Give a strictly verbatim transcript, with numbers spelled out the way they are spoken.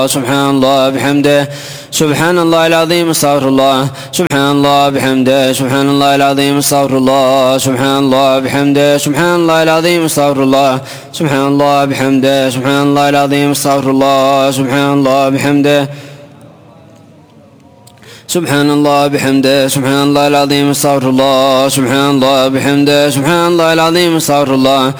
سبحان الله بحمده سبحان الله العظيم استغفر الله سبحان الله بحمده سبحان الله العظيم استغفر الله سبحان الله بحمده سبحان الله العظيم استغفر الله سبحان الله بحمده سبحان الله العظيم استغفر الله سبحان الله بحمده سبحان الله بحمده سبحان الله العظيم استغفر الله سبحان الله بحمده سبحان الله العظيم استغفر الله